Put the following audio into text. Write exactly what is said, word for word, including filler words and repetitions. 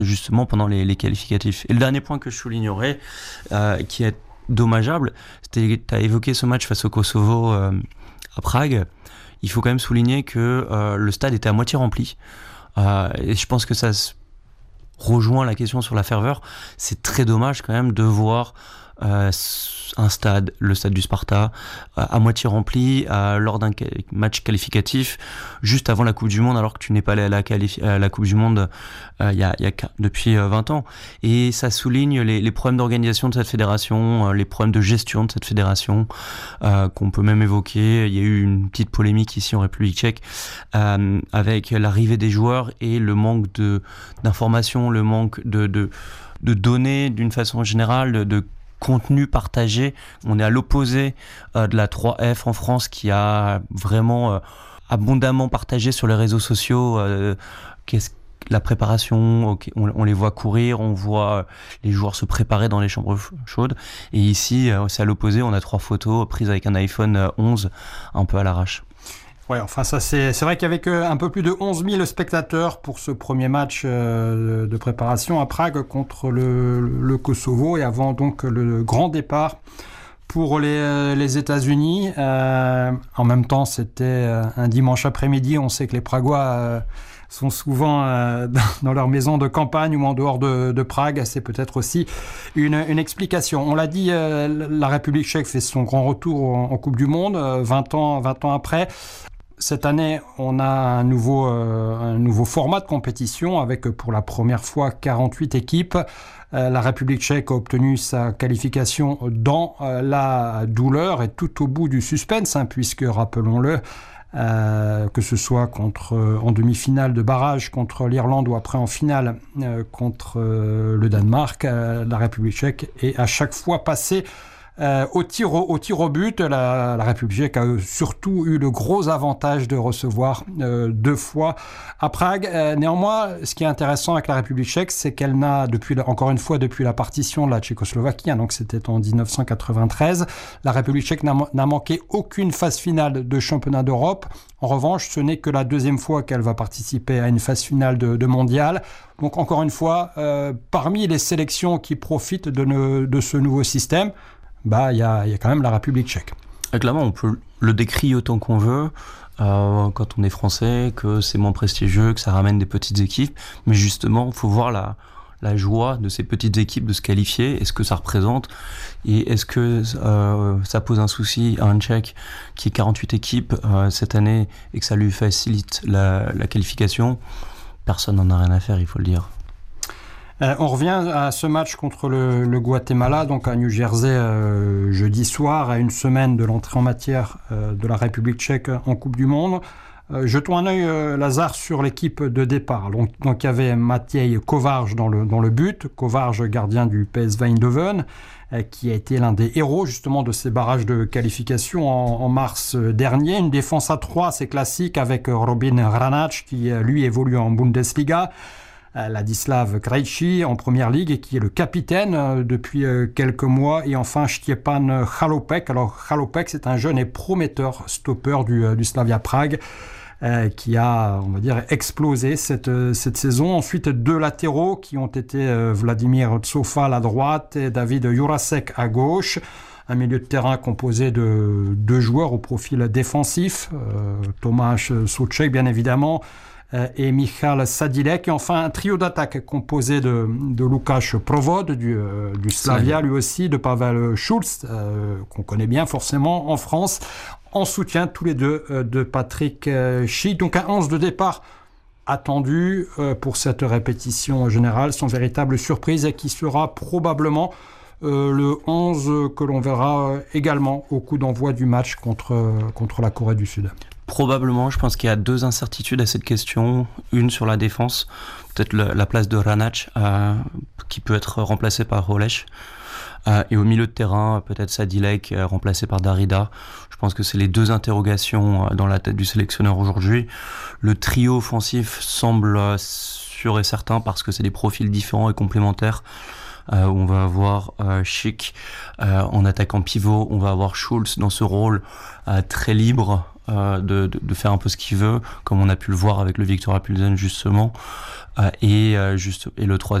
justement pendant les, les qualificatifs. Et le dernier point que je soulignerai, euh, qui est dommageable, c'était, tu as évoqué ce match face au Kosovo euh, à Prague. Il faut quand même souligner que euh, le stade était à moitié rempli. Euh, et je pense que ça rejoint la question sur la ferveur. C'est très dommage quand même de voir euh, un stade, le stade du Sparta, euh, à moitié rempli euh, lors d'un ca- match qualificatif, juste avant la Coupe du Monde, alors que tu n'es pas allé à la, qualifi- à la Coupe du Monde euh, y a, y a, depuis euh, vingt ans. Et ça souligne les, les problèmes d'organisation de cette fédération, euh, les problèmes de gestion de cette fédération, euh, qu'on peut même évoquer. Il y a eu une petite polémique ici en République tchèque euh, avec l'arrivée des joueurs et le manque de, d'informations, le manque de, de, de données d'une façon générale, de, de contenu partagé. On est à l'opposé euh, de la trois F en France qui a vraiment euh, abondamment partagé sur les réseaux sociaux euh, qu'est-ce la préparation, okay, on, on les voit courir, on voit les joueurs se préparer dans les chambres chaudes. Et ici, euh, c'est à l'opposé, on a trois photos prises avec un iPhone onze, un peu à l'arrache. Ouais, enfin ça c'est c'est vrai qu'avec un peu plus de onze mille spectateurs pour ce premier match euh, de préparation à Prague contre le, le Kosovo et avant donc le grand départ pour les, les États-Unis. Euh, en même temps, c'était un dimanche après-midi. On sait que les Pragois euh, sont souvent euh, dans leur maison de campagne ou en dehors de, de Prague. C'est peut-être aussi une, une explication. On l'a dit, euh, la République tchèque fait son grand retour en, en Coupe du Monde, euh, vingt ans, vingt ans après. Cette année, on a un nouveau, euh, un nouveau format de compétition avec pour la première fois quarante-huit équipes. Euh, la République tchèque a obtenu sa qualification dans euh, la douleur et tout au bout du suspense, hein, puisque, rappelons-le, euh, que ce soit contre, euh, en demi-finale de barrage contre l'Irlande ou après en finale euh, contre euh, le Danemark, euh, la République tchèque est à chaque fois passée Euh, au, tir au, au tir au but. La, la République tchèque a surtout eu le gros avantage de recevoir euh, deux fois à Prague. Euh, néanmoins, ce qui est intéressant avec la République tchèque, c'est qu'elle n'a, depuis la, encore une fois, depuis la partition de la Tchécoslovaquie, hein, donc c'était en dix-neuf cent quatre-vingt-treize, la République tchèque n'a, n'a manqué aucune phase finale de championnat d'Europe. En revanche, ce n'est que la deuxième fois qu'elle va participer à une phase finale de, de mondial. Donc encore une fois, euh, parmi les sélections qui profitent de, ne, de ce nouveau système, bah, il y a, y a quand même la République tchèque. Et clairement, on peut le décrire autant qu'on veut, euh, quand on est français, que c'est moins prestigieux, que ça ramène des petites équipes. Mais justement, il faut voir la, la joie de ces petites équipes de se qualifier et ce que ça représente. Et est-ce que euh, ça pose un souci à un Tchèque qui est quarante-huit équipes euh, cette année et que ça lui facilite la, la qualification? Personne n'en a rien à faire, il faut le dire. Euh, on revient à ce match contre le, le Guatemala, donc à New Jersey, euh, jeudi soir, à une semaine de l'entrée en matière euh, de la République tchèque en Coupe du Monde. Euh, jetons un œil, euh, Lazare, sur l'équipe de départ. Donc, donc il y avait Matej Kovář dans le, dans le but, Kovář, gardien du P S V Eindhoven, euh, qui a été l'un des héros justement de ces barrages de qualification en, en mars dernier. Une défense à trois, c'est classique, avec Robin Hranac, qui lui évolue en Bundesliga. Ladislav Krejci en première ligue et qui est le capitaine euh, depuis euh, quelques mois, et enfin Stjepan Chalopek. Alors Chalopek, c'est un jeune et prometteur stopper du, euh, du Slavia Prague euh, qui a, on va dire, explosé cette, euh, cette saison. Ensuite, deux latéraux qui ont été euh, Vladimir Tsofal à droite et David Jurasek à gauche. Un milieu de terrain composé de deux joueurs au profil défensif, euh, Tomáš Souček bien évidemment, et Michal Sadilek, et enfin un trio d'attaque composé de, de Lukáš Provod du, euh, du Slavia, lui aussi, de Pavel Schulz, euh, qu'on connaît bien forcément en France, en soutien tous les deux euh, de Patrick euh, Schick. Donc un onze de départ attendu euh, pour cette répétition générale, sans véritable surprise, et qui sera probablement euh, le onze que l'on verra également au coup d'envoi du match contre, contre la Corée du Sud. Probablement, je pense qu'il y a deux incertitudes à cette question. Une sur la défense, peut-être le, la place de Hranac, euh, qui peut être remplacé par Holeš. Euh, et au milieu de terrain, peut-être Sadilek, euh, remplacé par Darida. Je pense que c'est les deux interrogations euh, dans la tête du sélectionneur aujourd'hui. Le trio offensif semble euh, sûr et certain parce que c'est des profils différents et complémentaires. Euh, où on va avoir euh, Schick euh, en attaquant pivot, on va avoir Schulz dans ce rôle euh, très libre euh, de, de, de faire un peu ce qu'il veut, comme on a pu le voir avec le Victoria Plzen justement. Euh, et, euh, juste, et le troisième